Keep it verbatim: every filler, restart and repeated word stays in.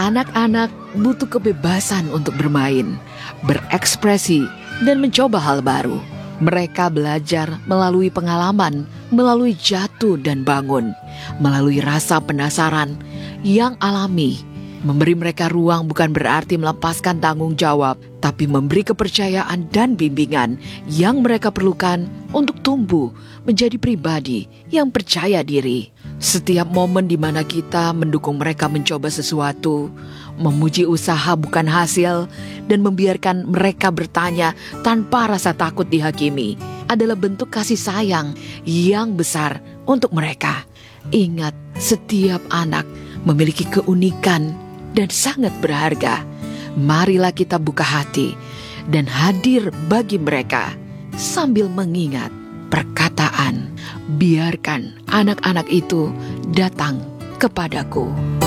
Anak-anak butuh kebebasan untuk bermain, berekspresi, dan mencoba hal baru. Mereka belajar melalui pengalaman, melalui jatuh dan bangun, melalui rasa penasaran yang alami. Memberi mereka ruang bukan berarti melepaskan tanggung jawab, tapi memberi kepercayaan dan bimbingan yang mereka perlukan untuk tumbuh menjadi pribadi yang percaya diri. Setiap momen di mana kita mendukung mereka mencoba sesuatu, memuji usaha bukan hasil, dan membiarkan mereka bertanya tanpa rasa takut dihakimi, adalah bentuk kasih sayang yang besar untuk mereka. Ingat, setiap anak memiliki keunikan dan sangat berharga. Marilah kita buka hati dan hadir bagi mereka sambil mengingat perkataan, biarkan anak-anak itu datang kepadaku.